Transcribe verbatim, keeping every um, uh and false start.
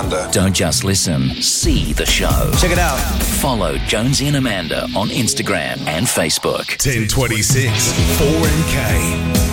Amanda. Don't just listen, see the show. Check it out. Follow Jonesy and Amanda on Instagram and Facebook. ten twenty-six, four M K.